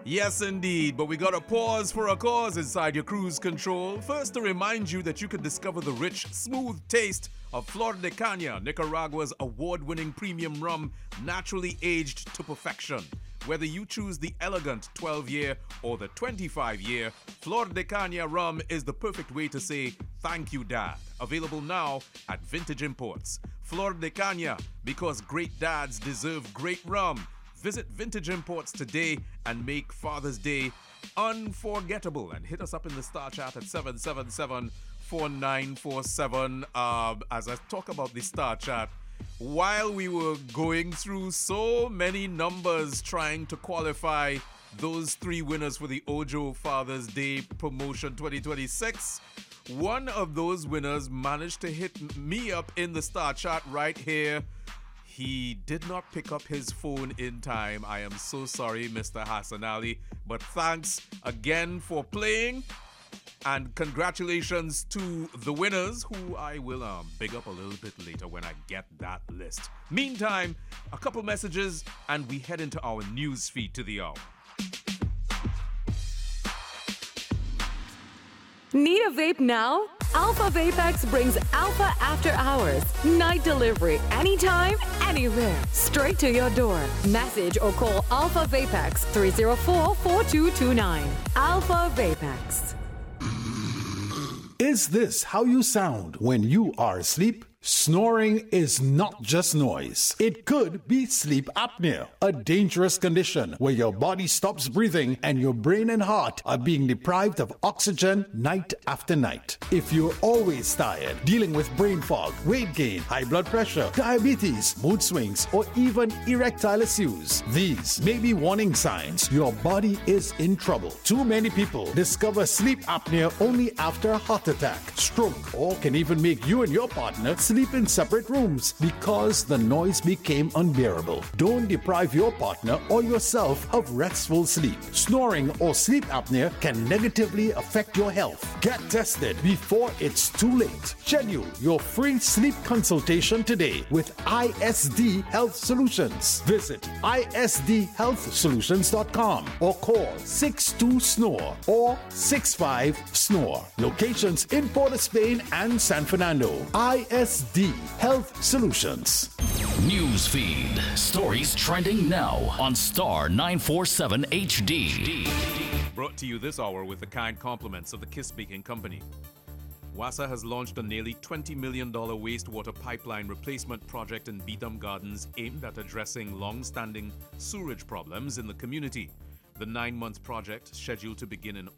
Yes, indeed, but we got to pause for a cause inside your cruise control. First, to remind you that you can discover the rich, smooth taste of Flor de Caña, Nicaragua's award-winning premium rum, naturally aged to perfection. Whether you choose the elegant 12-year or the 25-year, Flor de Caña rum is the perfect way to say thank you, Dad. Available now at Vintage Imports. Flor de Caña, because great dads deserve great rum. Visit Vintage Imports today and make Father's Day unforgettable. And hit us up in the Star Chat at 777-4947. As I talk about the Star Chat, while we were going through so many numbers trying to qualify those three winners for the Ojo Father's Day Promotion 2026, one of those winners managed to hit me up in the Star Chat right here. He did not pick up his phone in time. I am so sorry, Mr. Hassan Ali. But thanks again for playing. And congratulations to the winners, who I will big up a little bit later when I get that list. Meantime, a couple messages and we head into our news feed to the hour. Need a vape now? Alpha Vapex brings Alpha After Hours. Night delivery anytime, anywhere. Straight to your door. Message or call Alpha Vapex 304-4229. Alpha Vapex. Is this how you sound when you are asleep? Snoring is not just noise. It could be sleep apnea, a dangerous condition where your body stops breathing and your brain and heart are being deprived of oxygen night after night. If you're always tired, dealing with brain fog, weight gain, high blood pressure, diabetes, mood swings, or even erectile issues, these may be warning signs your body is in trouble. Too many people discover sleep apnea only after a heart attack, stroke, or can even make you and your partner sleep in separate rooms because the noise became unbearable. Don't deprive your partner or yourself of restful sleep. Snoring or sleep apnea can negatively affect your health. Get tested before it's too late. Schedule your free sleep consultation today with ISD Health Solutions. Visit isdhealthsolutions.com or call 62-SNORE or 65-SNORE. Locations in Port of Spain and San Fernando. ISD Health Solutions. Newsfeed. Stories trending now on Star 947 HD. Brought to you this hour with the kind compliments of the Kiss Baking Company. WASA has launched a nearly $20 million wastewater pipeline replacement project in Beetham Gardens aimed at addressing long-standing sewerage problems in the community. The 9-month project, scheduled to begin in